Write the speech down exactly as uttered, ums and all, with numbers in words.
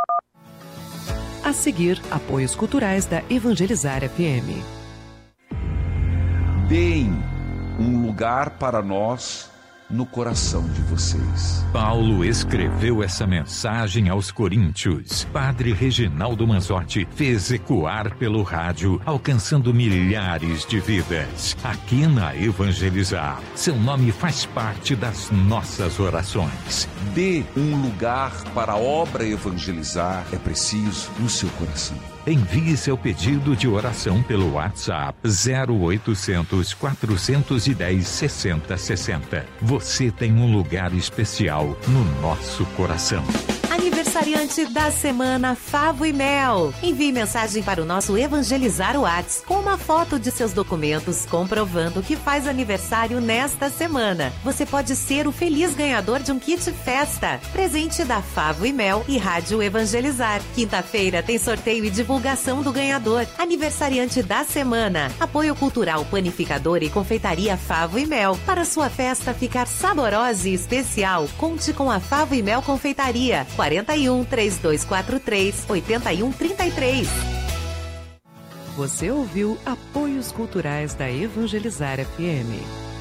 A seguir, apoios culturais da Evangelizar F M. Deem um lugar para nós no coração de vocês. Paulo escreveu essa mensagem aos Coríntios. Padre Reginaldo Manzotti fez ecoar pelo rádio, alcançando milhares de vidas. Aqui na Evangelizar, seu nome faz parte das nossas orações. Dê um lugar para a obra Evangelizar, é preciso, no seu coração. Envie seu pedido de oração pelo WhatsApp zero oitocentos, quatrocentos e dez, sessenta sessenta. Você tem um lugar especial no nosso coração. Aniversariante da semana, Favo e Mel. Envie mensagem para o nosso Evangelizar Whats com uma foto de seus documentos comprovando que faz aniversário nesta semana. Você pode ser o feliz ganhador de um kit festa. Presente da Favo e Mel e Rádio Evangelizar. Quinta-feira tem sorteio e divulgação do ganhador. Aniversariante da semana. Apoio cultural Panificador e Confeitaria Favo e Mel. Para sua festa ficar saborosa e especial, conte com a Favo e Mel Confeitaria. quarenta e um, três dois quatro três, oito um três três. Você ouviu Apoios Culturais da Evangelizar F M.